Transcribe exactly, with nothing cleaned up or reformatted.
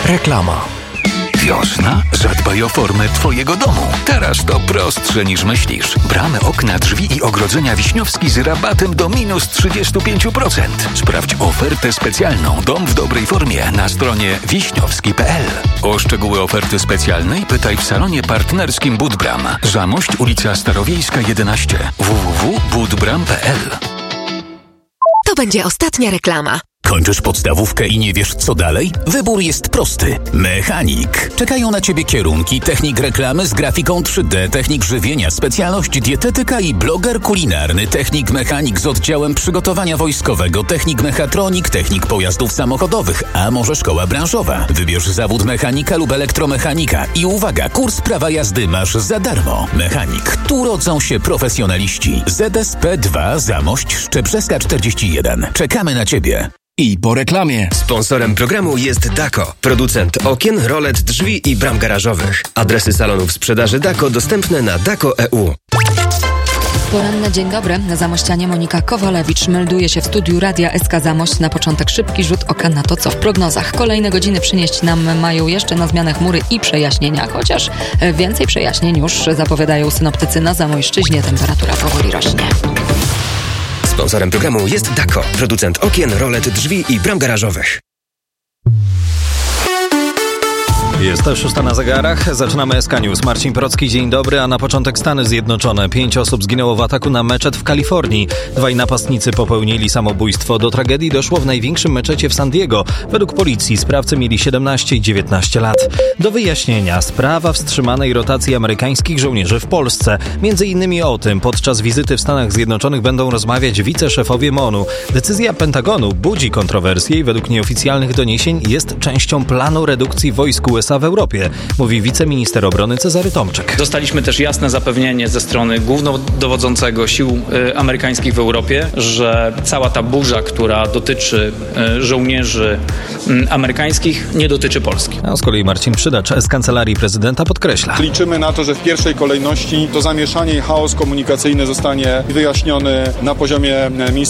Reklama. Wiosna? Zadbaj o formę Twojego domu. Teraz to prostsze niż myślisz. Bramy, okna, drzwi i ogrodzenia Wiśniowski z rabatem do minus trzydzieści pięć procent. Sprawdź ofertę specjalną Dom w dobrej formie na stronie wiśniowski kropka p l. O szczegóły oferty specjalnej pytaj w salonie partnerskim Budbram. Zamość, ulica Starowiejska jedenaście. w w w kropka budbram kropka p l. To będzie ostatnia reklama. Kończysz podstawówkę i nie wiesz co dalej? Wybór jest prosty. Mechanik. Czekają na Ciebie kierunki technik reklamy z grafiką trzy D, technik żywienia, specjalność dietetyka i bloger kulinarny, technik mechanik z oddziałem przygotowania wojskowego, technik mechatronik, technik pojazdów samochodowych, a może szkoła branżowa. Wybierz zawód mechanika lub elektromechanika i uwaga, kurs prawa jazdy masz za darmo. Mechanik. Tu rodzą się profesjonaliści. Z S P dwa Zamość Szczebrzeska czterdzieści jeden. Czekamy na Ciebie. I po reklamie. Sponsorem programu jest Dako, producent okien, rolet, drzwi i bram garażowych. Adresy salonów sprzedaży Dako dostępne na dako kropka e u. Poranny dzień dobry. Na Zamościanie Monika Kowalewicz melduje się w studiu Radia S K Zamość. Na początek szybki rzut oka na to, co w prognozach. Kolejne godziny przynieść nam mają jeszcze na zmianę chmury i przejaśnienia, chociaż więcej przejaśnień już zapowiadają synoptycy na Zamojszczyźnie. Temperatura powoli rośnie. Sponsorem programu jest Dako, producent okien, rolet, drzwi i bram garażowych. Jest to szósta na zegarach. Zaczynamy S K News. Marcin Procki, dzień dobry, a na początek Stany Zjednoczone. Pięć osób zginęło w ataku na meczet w Kalifornii. Dwaj napastnicy popełnili samobójstwo. Do tragedii doszło w największym meczecie w San Diego. Według policji sprawcy mieli siedemnaście i dziewiętnaście lat. Do wyjaśnienia sprawa wstrzymanej rotacji amerykańskich żołnierzy w Polsce. Między innymi o tym podczas wizyty w Stanach Zjednoczonych będą rozmawiać wiceszefowie M O N u. Decyzja Pentagonu budzi kontrowersje i według nieoficjalnych doniesień jest częścią planu redukcji wojsk U S A w Europie, mówi wiceminister obrony Cezary Tomczyk. Dostaliśmy też jasne zapewnienie ze strony głównodowodzącego sił y, amerykańskich w Europie, że cała ta burza, która dotyczy y, żołnierzy y, amerykańskich, nie dotyczy Polski. A z kolei Marcin Przydacz z Kancelarii Prezydenta podkreśla. Liczymy na to, że w pierwszej kolejności to zamieszanie i chaos komunikacyjny zostanie wyjaśniony na poziomie ministra